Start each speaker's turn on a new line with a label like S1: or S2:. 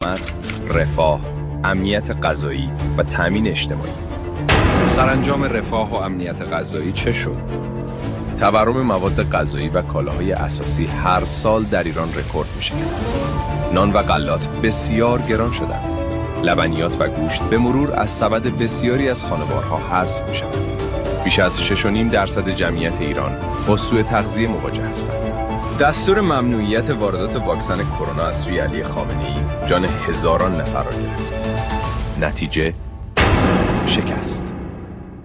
S1: رفاه، امنیت غذایی و تامین اجتماعی. سرانجام رفاه و امنیت غذایی چه شد؟ تورم مواد غذایی و کالاهای اساسی هر سال در ایران رکورد می‌شکند. نان و غلات بسیار گران شدند. لبنیات و گوشت به مرور از سبد بسیاری از خانوارها حذف می‌شوند. بیش از 6.5% جمعیت ایران با سوء تغذیه مواجه هستند. دستور ممنوعیت واردات واکسن کرونا از سوی علی خامنه‌ای جان هزاران نفر را گرفت. نتیجه شکست.